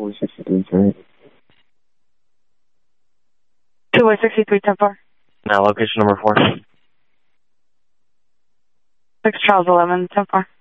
263, sorry. 263, 10-4. Now location number 4. 6 Charles 11, 10-4.